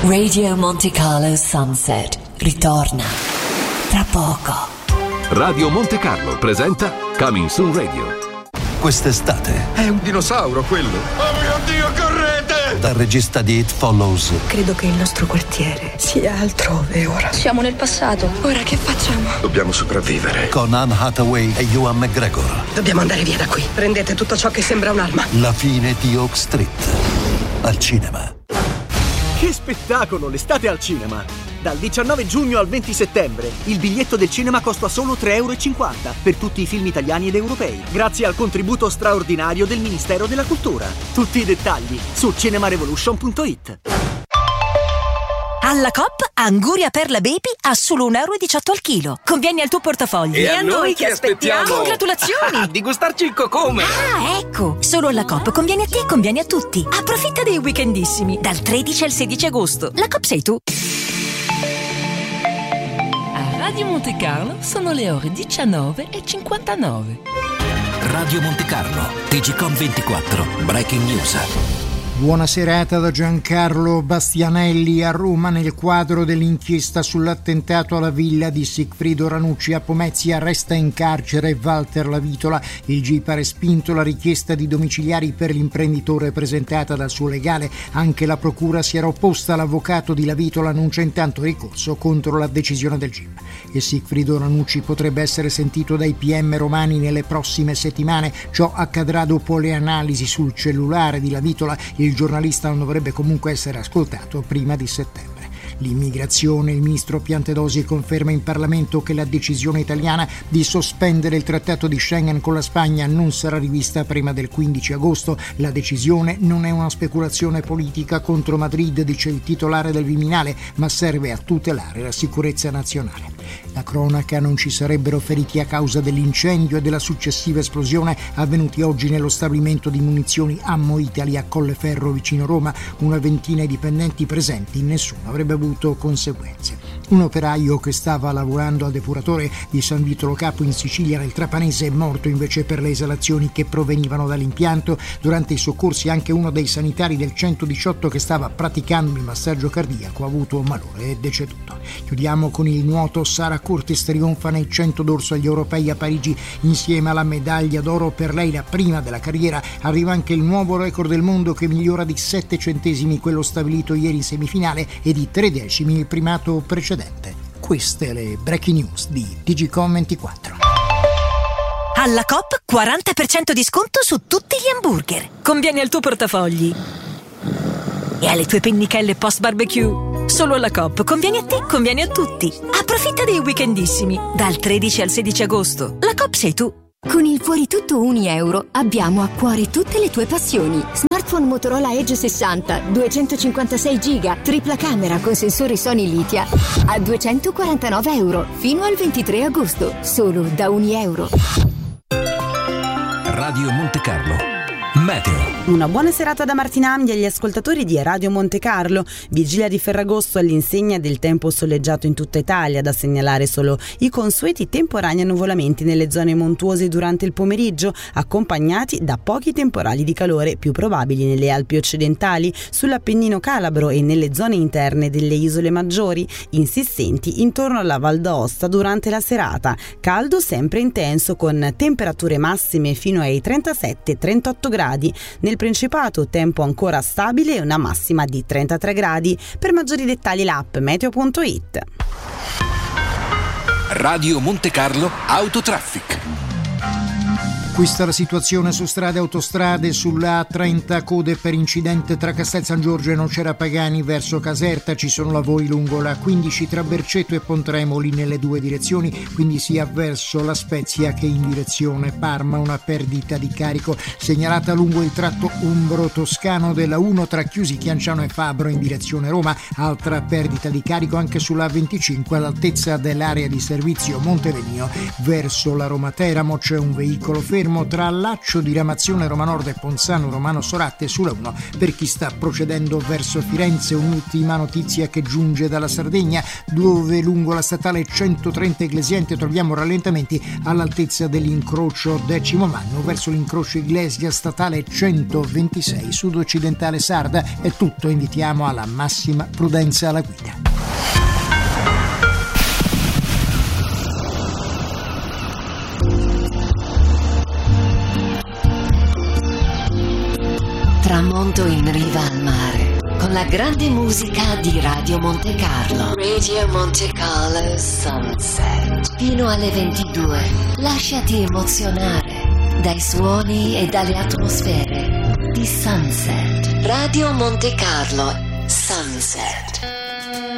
Radio Monte Carlo Sunset ritorna tra poco. Radio Monte Carlo presenta Coming Soon Radio. Quest'estate è un dinosauro quello. Oh mio Dio, correte! Dal regista di It Follows. Credo che il nostro quartiere sia altrove ora. Siamo nel passato. Ora che facciamo? Dobbiamo sopravvivere. Con Anne Hathaway e Ewan McGregor. Dobbiamo andare via da qui. Prendete tutto ciò che sembra un'arma. La fine di Oak Street. Al cinema. Che spettacolo, l'estate al cinema! Dal 19 giugno al 20 settembre il biglietto del cinema costa solo €3,50 per tutti i film italiani ed europei, grazie al contributo straordinario del Ministero della Cultura. Tutti i dettagli su cinemarevolution.it. Alla Coop, Anguria Perla Baby a solo €1,18 al chilo. Conviene al tuo portafoglio. E a noi che aspettiamo? Congratulazioni! Di gustarci il cocome! Ah, ecco! Solo alla Coop conviene a te, conviene a tutti. Approfitta dei weekendissimi, dal 13 al 16 agosto. La Coop sei tu. A Radio Monte Carlo sono le ore 19:59. Radio Monte Carlo, TGcom 24, Breaking News. Buona serata da Giancarlo Bastianelli. A Roma, nel quadro dell'inchiesta sull'attentato alla villa di Sigfrido Ranucci a Pomezia, resta in carcere Walter Lavitola. Il GIP ha respinto la richiesta di domiciliari per l'imprenditore presentata dal suo legale. Anche la procura si era opposta. L'avvocato di Lavitola annuncia intanto ricorso contro la decisione del GIP. E Sigfrido Ranucci potrebbe essere sentito dai PM romani nelle prossime settimane. Ciò accadrà dopo le analisi sul cellulare di Lavitola. Il giornalista non dovrebbe comunque essere ascoltato prima di settembre. L'immigrazione. Il ministro Piantedosi conferma in Parlamento che la decisione italiana di sospendere il trattato di Schengen con la Spagna non sarà rivista prima del 15 agosto. La decisione non è una speculazione politica contro Madrid, dice il titolare del Viminale, ma serve a tutelare la sicurezza nazionale. La cronaca. Non ci sarebbero feriti a causa dell'incendio e della successiva esplosione avvenuti oggi nello stabilimento di munizioni Ammo Italy a Colleferro vicino Roma. Una ventina di dipendenti presenti, nessuno avrebbe avuto conseguenze. Un operaio che stava lavorando al depuratore di San Vitolo Capo in Sicilia nel Trapanese è morto invece per le esalazioni che provenivano dall'impianto. Durante i soccorsi anche uno dei sanitari del 118 che stava praticando il massaggio cardiaco ha avuto un malore e è deceduto. Chiudiamo con il nuoto. Sara Curtis trionfa nei 100 d'orso agli europei a Parigi. Insieme alla medaglia d'oro, per lei la prima della carriera, arriva anche il nuovo record del mondo che migliora di 7 centesimi quello stabilito ieri in semifinale e di 3 decimi il primato precedente. Queste le breaking news di TGcom 24. Alla Coop 40% di sconto su tutti gli hamburger. Conviene al tuo portafogli e alle tue pennichelle post barbecue. Solo alla Coop conviene a te, conviene a tutti. Approfitta dei weekendissimi, dal 13 al 16 agosto. La Coop sei tu. Con il fuori tutto €1 abbiamo a cuore tutte le tue passioni. Smartphone Motorola Edge 60, 256 GB, tripla camera con sensori Sony Litia a €249 fino al 23 agosto, solo da €1. Radio Monte Carlo. Meteo. Una buona serata da Martina Amdi agli ascoltatori di Radio Monte Carlo. Vigilia di Ferragosto all'insegna del tempo soleggiato in tutta Italia, da segnalare solo i consueti temporanei annuvolamenti nelle zone montuose durante il pomeriggio, accompagnati da pochi temporali di calore più probabili nelle Alpi occidentali, sull'Appennino calabro e nelle zone interne delle isole maggiori, insistenti intorno alla Val d'Aosta durante la serata. Caldo sempre intenso con temperature massime fino ai 37-38 gradi. Nel Principato tempo ancora stabile e una massima di 33 gradi. Per maggiori dettagli l'app meteo.it. Radio Monte Carlo Autotraffic. Questa è la situazione su strade e autostrade. Sulla A30 code per incidente tra Castel San Giorgio e Nocera Pagani verso Caserta. Ci sono lavori lungo la 15 tra Berceto e Pontremoli nelle due direzioni, quindi sia verso La Spezia che in direzione Parma. Una perdita di carico segnalata lungo il tratto umbro-toscano della 1 tra Chiusi, Chianciano e Fabro in direzione Roma. Altra perdita di carico anche sulla 25 all'altezza dell'area di servizio Montevenio verso la Roma Teramo. C'è un veicolo fermo fermo tra Laccio di Ramazione Roma Nord e Ponzano Romano Soratte sulla 1 per chi sta procedendo verso Firenze. Un'ultima notizia che giunge dalla Sardegna, dove lungo la statale 130 Iglesiente troviamo rallentamenti all'altezza dell'incrocio 10° anno verso l'incrocio Iglesia statale 126 sud-occidentale sarda. È tutto, invitiamo alla massima prudenza alla guida. Tramonto in riva al mare, con la grande musica di Radio Monte Carlo. Radio Monte Carlo Sunset. Fino alle 22. Lasciati emozionare dai suoni e dalle atmosfere di Sunset. Radio Monte Carlo Sunset.